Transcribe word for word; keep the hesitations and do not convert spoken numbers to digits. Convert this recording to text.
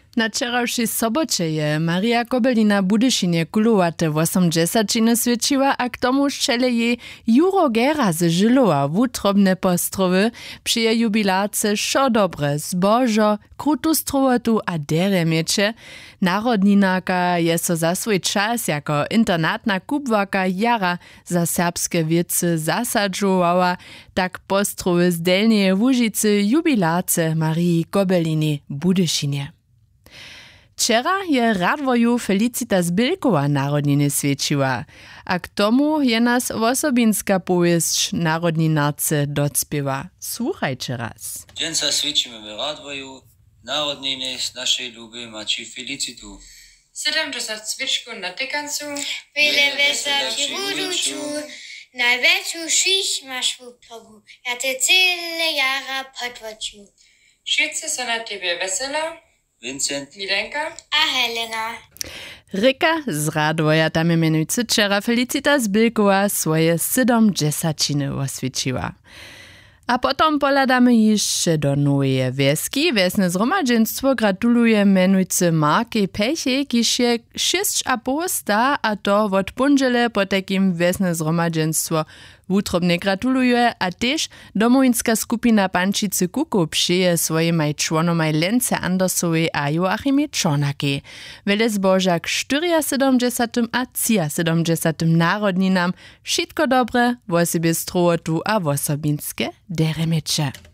Na wczorajszej sobocie je Maria Kobelina Budyšinie kulowate osiemdziesiątiny świeciła, a k tomu szczele jej Juro Gera z Żylowa wutrobne postrowy przy jej jubilace szo dobre, zbożo, krutu strowotu a dere miecze. Narodninaka je so za swój czas jako internatna kubwaka jara za serbskie wiece zasadżowała, tak postrowy z Delnie Łužicy jubilace Marii Kobeliny Budyšinie. Wczera je Radwoju Felicitas Bilkowa narodniny świeciła, a k tomu je nas osobinska powieść narodninarce docpiewa. Słuchajcie raz. Dżęca świecimy w Radwoju, narodniny z naszej luby maci Felicitu. siedemdziesiąt świeczku na tykancu, wiele wesel ci buduciu, największą szyś masz w progu, ja te cyle jara podwociu. Wszyscy są na ciebie wesela, Vincent, Milenka a Helena. Rika z Radwoja tam mianujcy wczera Felicitas Bilkowa swoje siedemdziesiątiny oswieciła. A potom poladamy jeszcze do nowej wieski. Wiesne zgromadzeństwo gratuluje menujcy Marki Peche, kiż je sześć a pół sta, a to od punżele po takim wiesne zgromadzeństwo wutrobne gratuluje, a też domovinska skupina Pančice Kuku przyje swojej członomaj Lence Andersowej a Joachimie Czornakie. Wele zboża k siedemdziesiątym a siedemdziesiątym narodninam. Wszystko dobre, wosebie strowotu a wosobinskie deremecze.